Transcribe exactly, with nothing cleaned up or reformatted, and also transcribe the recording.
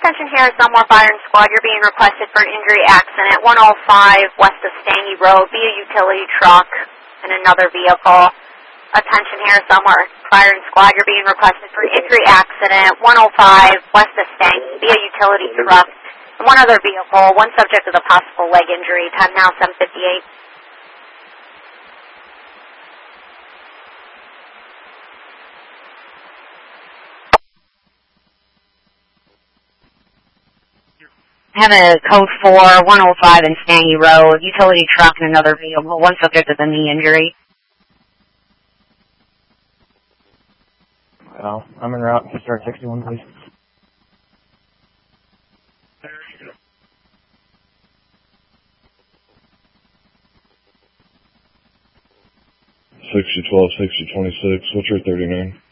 attention here, Somewhere Fire and Squad. You're being requested for an injury accident, one oh five west of Stangy Road, via utility truck and another vehicle. Attention here, Somewhere Fire and Squad. You're being requested for an injury accident, one oh five west of Stangy, via utility truck and one other vehicle. One subject with a possible leg injury. Time now, seven fifty-eight. I have a code for one oh five in Stangy Road, utility truck and another vehicle, one subject with a knee injury. Well, I'm en route to start sixty-one, please. sixty twelve, sixty twenty-six, what's your thirty-nine?